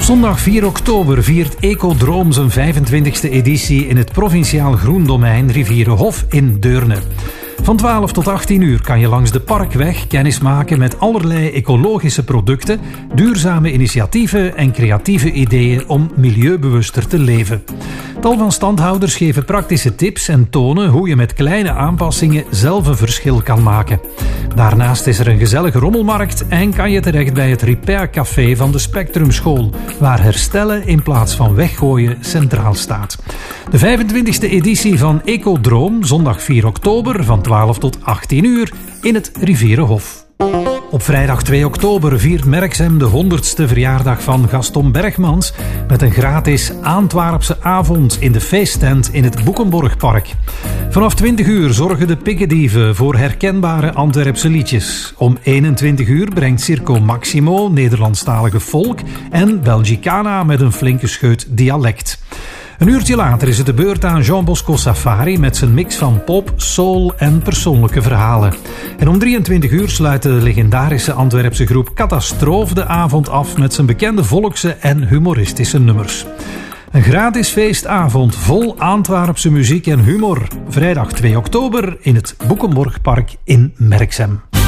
Zondag 4 oktober viert Ecodroom zijn 25e editie in het provinciaal groendomein Rivierenhof in Deurne. Van 12 tot 18 uur kan je langs de Parkweg kennis maken met allerlei ecologische producten, duurzame initiatieven en creatieve ideeën om milieubewuster te leven. Tal van standhouders geven praktische tips en tonen hoe je met kleine aanpassingen zelf een verschil kan maken. Daarnaast is er een gezellige rommelmarkt en kan je terecht bij het Repair Café van de Spectrum School, waar herstellen in plaats van weggooien centraal staat. De 25e editie van Ecodroom, zondag 4 oktober van 12 tot 18 uur in het Rivierenhof. Op vrijdag 2 oktober viert Merksem de 100ste verjaardag van Gaston Bergmans met een gratis Antwerpse avond in de feesttent in het Boekenborgpark. Vanaf 20 uur zorgen de pikkendieven voor herkenbare Antwerpse liedjes. Om 21 uur brengt Circo Maximo Nederlandstalige folk en Belgicana met een flinke scheut dialect. Een uurtje later is het de beurt aan Jean Bosco Safari met zijn mix van pop, soul en persoonlijke verhalen. En om 23 uur sluit de legendarische Antwerpse groep Catastrofe de avond af met zijn bekende volkse en humoristische nummers. Een gratis feestavond vol Antwerpse muziek en humor. Vrijdag 2 oktober in het Boekenborgpark in Merksem.